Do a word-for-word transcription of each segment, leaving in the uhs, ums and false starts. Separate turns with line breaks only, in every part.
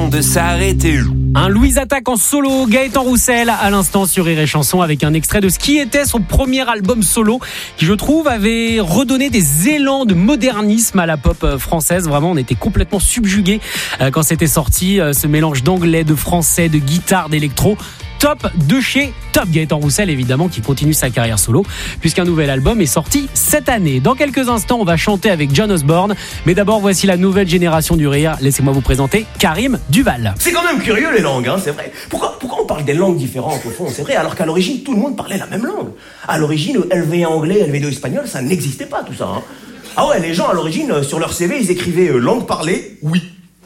de s'arrêter.
Un Louise attaque en solo, Gaëtan Roussel à l'instant sur Rire et Chanson avec un extrait de ce qui était son premier album solo qui je trouve avait redonné des élans de modernisme à la pop française. Vraiment on était complètement subjugués quand c'était sorti, ce mélange d'anglais, de français, de guitare, d'électro. Top de chez Top. Gaëtan Roussel évidemment qui continue sa carrière solo puisqu'un nouvel album est sorti cette année. Dans quelques instants on va chanter avec John Osborne, mais d'abord voici la nouvelle génération du rire. Laissez-moi vous présenter Karim Duval.
C'est quand même curieux les langues, hein, c'est vrai. Pourquoi, pourquoi on parle des langues différentes au fond, c'est vrai, alors qu'à l'origine tout le monde parlait la même langue. À l'origine L V un anglais, L V deux espagnol, ça n'existait pas tout ça. Hein. Ah ouais, les gens à l'origine sur leur C V ils écrivaient euh, langue parlée, oui.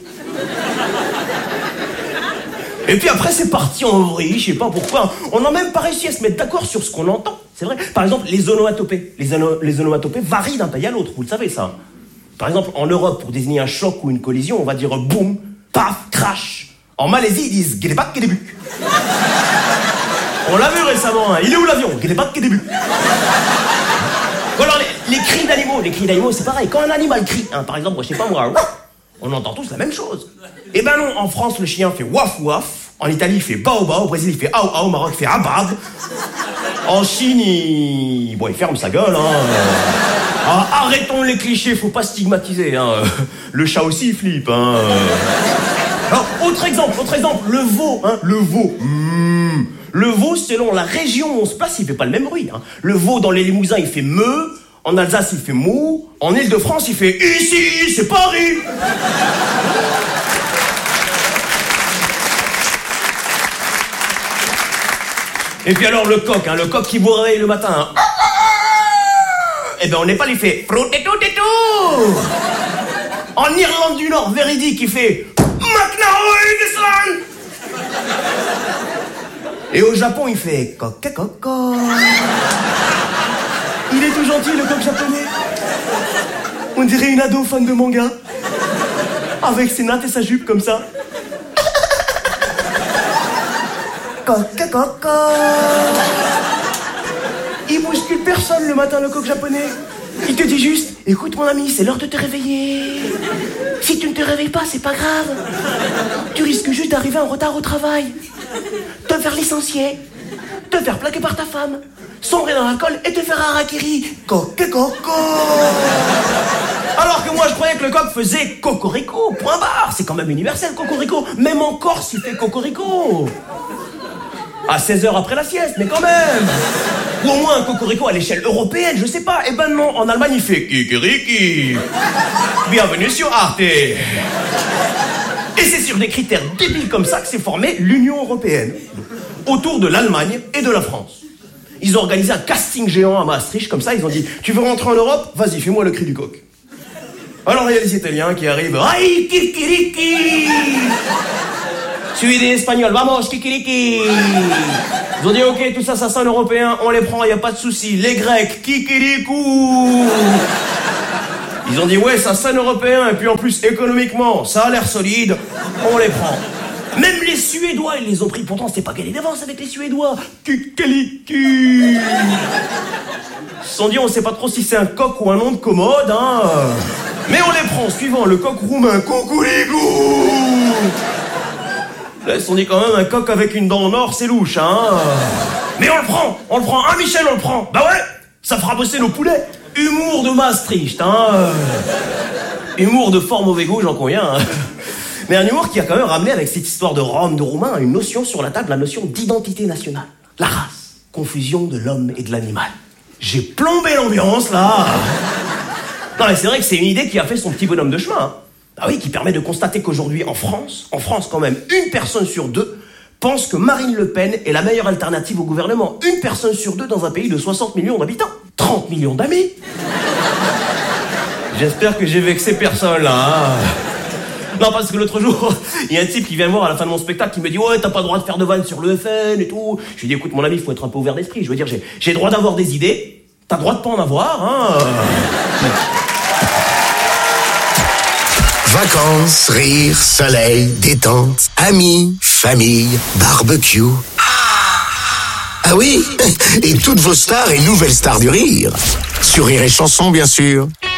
Et puis après, c'est parti en vrille, je sais pas pourquoi. On n'a même pas réussi à se mettre d'accord sur ce qu'on entend, c'est vrai. Par exemple, les onomatopées. Les, ono- les onomatopées varient d'un pays à l'autre, vous le savez ça. Par exemple, en Europe, pour désigner un choc ou une collision, on va dire boum, paf, crash. En Malaisie, ils disent guédébat, guédébuk. On l'a vu récemment, hein. Il est où l'avion? Guédébat, guédébuk. Ou alors, les, les cris d'animaux. Les cris d'animaux, c'est pareil. Quand un animal crie, hein, par exemple, je sais pas moi, on entend tous la même chose. Eh ben non, en France, le chien fait waf waf. En Italie, il fait bao bao. Au Brésil, il fait ao ao. Au Maroc, il fait abad. En Chine, il... Bon, il ferme sa gueule, hein. Ah, arrêtons les clichés, faut pas stigmatiser, hein. Le chat aussi, il flippe, hein. Alors, autre exemple, autre exemple. Le veau, hein. Le veau. Mmh. Le veau, selon la région où on se place, il fait pas le même bruit, hein. Le veau, dans les Limousins, il fait meu. En Alsace, il fait mou. En Île-de-France, il fait ici, c'est Paris. Et puis alors le coq, hein, le coq qui vous réveille le matin. Hein. Eh ben on n'est pas il fait fruit et tout et tout. En Irlande du Nord, véridique, il fait McNaughey. Et au Japon, il fait coq coco. Il est tout gentil, le coq japonais. On dirait une ado fan de manga. Avec ses nattes et sa jupe comme ça. Coq coco. Il bouscule personne le matin, le coq japonais. Il te dit juste, écoute mon ami, c'est l'heure de te réveiller. Si tu ne te réveilles pas, c'est pas grave. Tu risques juste d'arriver en retard au travail. Te faire licencier. Te faire plaquer par ta femme. Sombrer dans l'alcool et te faire un harakiri. Coq coco. Alors que moi je croyais que le coq faisait cocorico, point barre. C'est quand même universel, cocorico. Même en Corse, il fait cocorico. À seize heures après la sieste, mais quand même. Ou au moins un cocorico à l'échelle européenne, je sais pas. Eh ben non, en Allemagne il fait kikiriki. Bienvenue sur Arte. Et c'est sur des critères débiles comme ça que s'est formée l'Union européenne. Autour de l'Allemagne et de la France. Ils ont organisé un casting géant à Maastricht, comme ça, ils ont dit « Tu veux rentrer en Europe? Vas-y, fais-moi le cri du coq. » Alors il y a les Italiens qui arrivent « Aïe, kikiriki !» Suivi des Espagnols, vamos, kikiriki. Ils ont dit, ok, tout ça, ça sonne européen, on les prend, y a pas de souci. Les Grecs, kikirikou. Ils ont dit, ouais, ça sonne européen, et puis en plus, économiquement, ça a l'air solide, on les prend. Même les Suédois, ils les ont pris, pourtant, c'était pas gagné d'avance avec les Suédois. Kikiriki. Ils se sont dit, on sait pas trop si c'est un coq ou un nom de commode, hein. Mais on les prend, suivant le coq roumain, coucouligou. Là, ils se sont dit quand même, un coq avec une dent en or, c'est louche, hein. Mais on le prend, on le prend, hein Michel, on le prend. Bah ouais, ça fera bosser nos poulets. Humour de Maastricht, hein. Humour de fort mauvais goût, j'en conviens. Hein. Mais un humour qui a quand même ramené avec cette histoire de Rome, de Roumain, une notion sur la table, la notion d'identité nationale. La race, confusion de l'homme et de l'animal. J'ai plombé l'ambiance, là. Non mais c'est vrai que c'est une idée qui a fait son petit bonhomme de chemin, hein. Ah oui, qui permet de constater qu'aujourd'hui, en France, en France quand même, une personne sur deux pense que Marine Le Pen est la meilleure alternative au gouvernement. Une personne sur deux dans un pays de soixante millions d'habitants. trente millions d'amis. J'espère que j'ai vexé personne, là. Hein. Non, parce que l'autre jour, il y a un type qui vient me voir à la fin de mon spectacle qui me dit « Ouais, t'as pas le droit de faire de vannes sur le F N et tout. » Je lui dis « Écoute, mon ami, il faut être un peu ouvert d'esprit. Je veux dire, j'ai, j'ai le droit d'avoir des idées. T'as le droit de pas en avoir, hein. »
Vacances, rire, soleil, détente, amis, famille, barbecue. Ah oui, et toutes vos stars et nouvelles stars du rire. Sur Rire et Chanson, bien sûr.